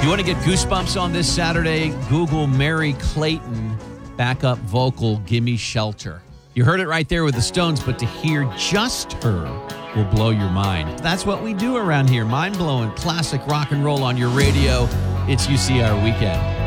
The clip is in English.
You want to get goosebumps on this Saturday? Google Mary Clayton backup vocal, Gimme Shelter. You heard it right there with the Stones, but to hear just her will blow your mind. That's what we do around here. Mind-blowing classic rock and roll on your radio. It's UCR Weekend.